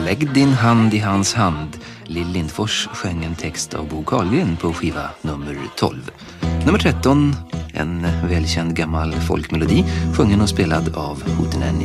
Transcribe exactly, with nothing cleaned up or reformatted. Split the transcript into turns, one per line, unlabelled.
Lägg din hand i hans hand. Lill Lindfors sjöng en text av Bo Karlgren på skiva nummer tolv. Nummer tretton, en välkänd gammal folkmelodi, sjungen och spelad av Hootenanny